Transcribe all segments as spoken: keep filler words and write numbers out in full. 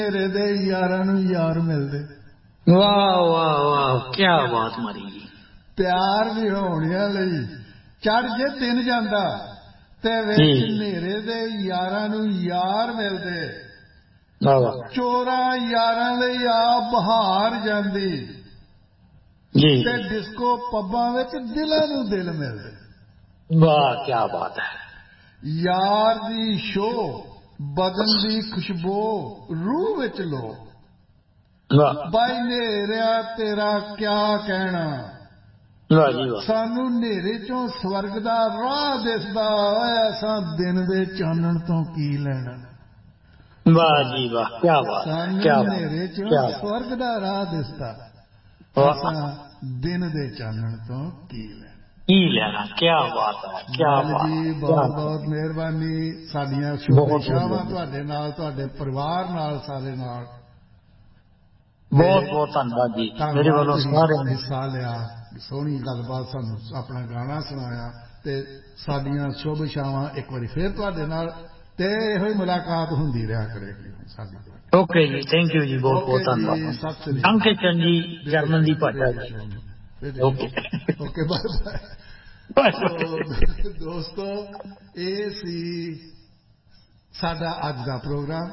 मेरे दे यारां नूं यार मिलदे। वाह वाह वाह क्या बात मारी। प्यार विहाउणियां लई चढ़ जे दिन जांदा ते विच नेरे दे यारां नूं यार मिलदे। चोरां यारां लई आ बहार जांदी ते डिस्को पब्बां विच दिलां नूं दिल मिलदे। वाह क्या बात है। यार दी शो बदन दी खुशबू रूह विच लो। बाई नेरिया तेरा क्या कहना। सानू नेरे चों स्वर्ग दा राह दिसदा असां दिन दे चानण तो की लेना। वाह जी वाह क्या बात। सानू नेरे चों स्वर्ग दा राह दिसदा असां दिन दे चानण तो की लेना। की लेना क्या बात है क्या बात जी बहुत बहुत मेहरबानी। साडियां शुभेच्छावां तुहाडे नाल तुहाडे परिवार नाल सारे नाल। बहुत बहुत धन्यवाद जी मेरे वालों सारे हिस्सा लिया सोहनी गलबात सानू अपना गाना सुनाया ते साडियां शुभेच्छावां एक बारी फिर तुहाडे नाल ते इहो ही मुलाकात हुंदी रहा करेगी साडी। ओके जी थैंक यू जी बहुत बहुत धन्यवाद। सत श्री अंके चंद जी जर्मन दी भाषा जी। Okay okay bye bye. दोस्तों ये सी साडा अज दा प्रोग्राम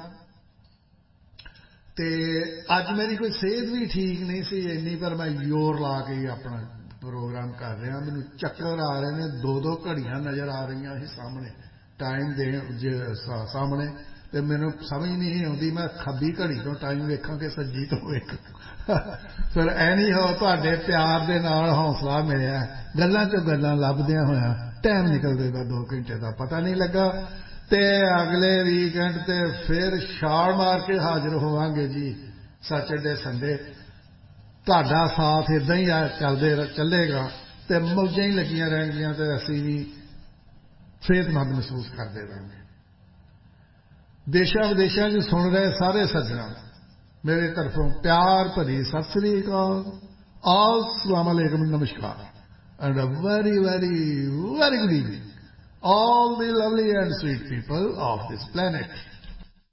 ते अज मेरी कोई सेहत भी ठीक नहीं सी इन्नी पर मैं जोर ला के अपना प्रोग्राम कर रहा। मैनू चक्कर आ रहे हैं दो दो घड़ियां नज़र आ रही हैं सामने टाइम दे सामने ते मैनू समझ नहीं आती मैं खब्बी घड़ी तो टाइम वेखा कि सज्जी तो वेखा। फिर एनी हो तुहाडे प्यार दे नाल हौसला मिलिया गल्लां चों गल्लां लभदियां होया टाइम निकलदे दा दो घंटे का पता नहीं लगा। ते अगले वीकेंड ते फिर छाल मार के हाजिर होवांगे जी सैटरडे संडे। तुहाडा साथ इदां ही चलदे चलेगा ते मौजां ही लगियां रहणगियां ते असीं भी सेहतमंद महसूस करते रहेंगे। देशां विदेशां च सुन रहे सारे सज्जणा मेरे तरफों प्यार भरी सत श्री अकाल। अस्सलाम वालेकुम नमस्कार and a very very very good evening all the lovely and sweet people of this planet.